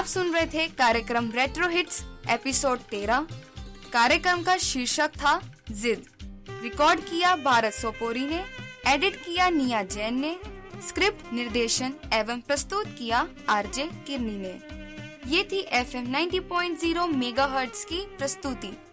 आप सुन रहे थे कार्यक्रम रेट्रो हिट्स एपिसोड 13। कार्यक्रम का शीर्षक था जिद। रिकॉर्ड किया भारत सोपोरी ने, एडिट किया निया जैन ने, स्क्रिप्ट निर्देशन एवं प्रस्तुत किया आरजे किरनी ने। ये थी FM 90.0 मेगाहर्ट्ज की प्रस्तुति।